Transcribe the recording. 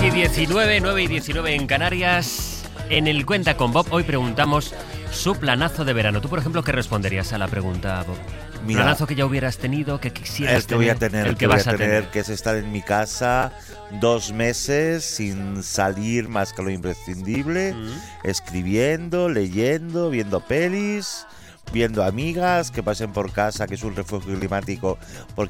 9:19, 9:19 en Canarias. En el Cuenta con Bob hoy preguntamos su planazo de verano. Tú, por ejemplo, ¿qué responderías a la pregunta, Bob? Mira, planazo que ya hubieras tenido, que quisieras el que voy a tener, el que vas a tener. que es estar en mi casa 2 meses sin salir más que lo imprescindible, escribiendo, leyendo, viendo pelis, viendo amigas que pasen por casa, que es un refugio climático, porque